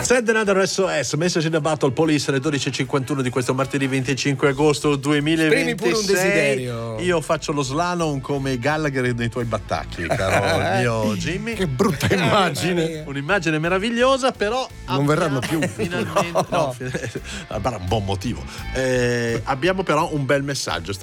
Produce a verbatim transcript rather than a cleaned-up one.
Send another S O S, message in the battle, police, alle dodici e cinquantuno di questo martedì venticinque agosto duemilaventisei. Esprimi pure un desiderio. Io faccio lo slalom come Gallagher nei tuoi battacchi, caro il mio Jimmy. Che brutta immagine. Un'immagine meravigliosa, però non verranno più. Finalmente, no, no, un buon motivo. Eh, abbiamo però un bel messaggio.